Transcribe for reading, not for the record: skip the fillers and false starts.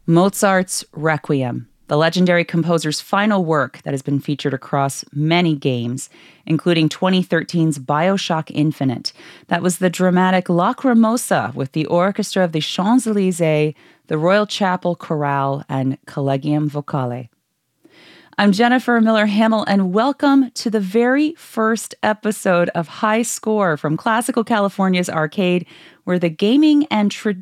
Mozart's Requiem, the legendary composer's final work that has been featured across many games, including 2013's BioShock Infinite. That was the dramatic Lacrimosa with the orchestra of the Champs-Élysées, the Royal Chapel Chorale, and Collegium Vocale. I'm Jennifer Miller Hamill, and welcome to the very first episode of High Score from Classical California's Arcade, where the gaming and